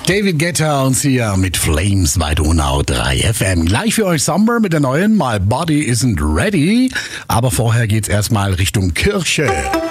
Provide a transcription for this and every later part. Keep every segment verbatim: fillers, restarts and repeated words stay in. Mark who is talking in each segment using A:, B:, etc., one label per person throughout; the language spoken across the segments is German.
A: David Guetta und Sia mit Flames bei Donau drei F M. Gleich für euch Summer mit der neuen My Body Isn't Ready. Aber vorher geht's erstmal Richtung Kirche.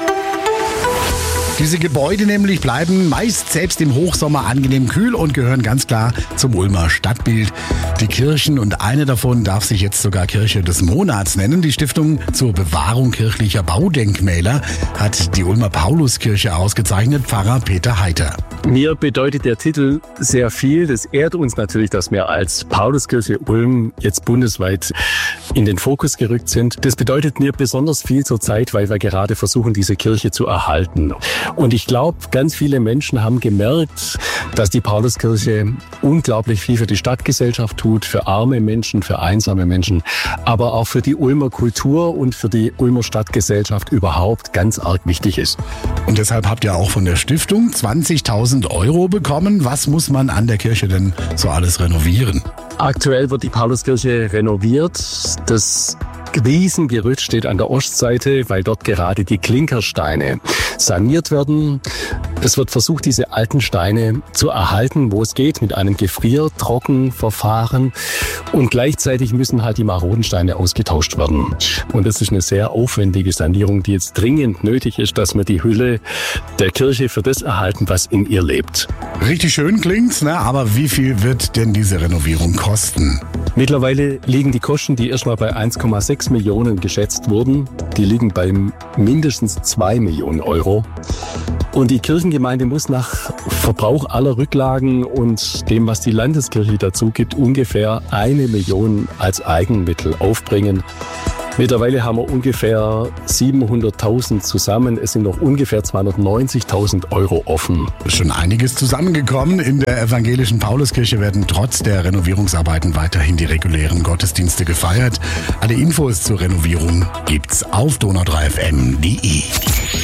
A: Diese Gebäude nämlich bleiben meist selbst im Hochsommer angenehm kühl und gehören ganz klar zum Ulmer Stadtbild. Die Kirchen und eine davon darf sich jetzt sogar Kirche des Monats nennen. Die Stiftung zur Bewahrung kirchlicher Baudenkmäler hat die Ulmer Pauluskirche ausgezeichnet. Pfarrer Peter Heiter.
B: Mir bedeutet der Titel sehr viel. Das ehrt uns natürlich, dass wir als Pauluskirche Ulm jetzt bundesweit in den Fokus gerückt sind. Das bedeutet mir besonders viel zur Zeit, weil wir gerade versuchen, diese Kirche zu erhalten. Und ich glaube, ganz viele Menschen haben gemerkt, dass die Pauluskirche unglaublich viel für die Stadtgesellschaft tut, für arme Menschen, für einsame Menschen, aber auch für die Ulmer Kultur und für die Ulmer Stadtgesellschaft überhaupt ganz arg wichtig ist.
A: Und deshalb habt ihr auch von der Stiftung zwanzigtausend Euro bekommen. Was muss man an der Kirche denn so alles renovieren?
B: Aktuell wird die Pauluskirche renoviert. Das Riesengerüst steht an der Ostseite, weil dort gerade die Klinkersteine saniert werden. Es wird versucht, diese alten Steine zu erhalten, wo es geht, mit einem Gefriertrockenverfahren. Und gleichzeitig müssen halt die maroden Steine ausgetauscht werden. Und das ist eine sehr aufwendige Sanierung, die jetzt dringend nötig ist, dass wir die Hülle der Kirche für das erhalten, was in ihr lebt.
A: Richtig schön klingt's, ne? Aber wie viel wird denn diese Renovierung kosten?
B: Mittlerweile liegen die Kosten, die erstmal bei eins Komma sechs Millionen geschätzt wurden, die liegen bei mindestens zwei Millionen Euro. Und die Kirchengemeinde muss nach Verbrauch aller Rücklagen und dem, was die Landeskirche dazu gibt, ungefähr eine Million als Eigenmittel aufbringen. Mittlerweile haben wir ungefähr siebenhunderttausend zusammen. Es sind noch ungefähr zweihundertneunzigtausend Euro offen.
A: Ist schon einiges zusammengekommen. In der evangelischen Pauluskirche werden trotz der Renovierungsarbeiten weiterhin die regulären Gottesdienste gefeiert. Alle Infos zur Renovierung gibt's auf donau drei f m punkt d e.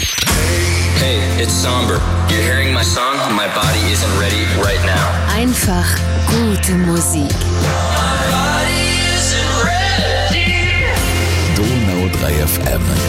C: Hey, it's Somber. You're hearing my song, My Body Isn't Ready right now.
D: Einfach gute Musik.
C: My body isn't ready.
E: Donau drei F M.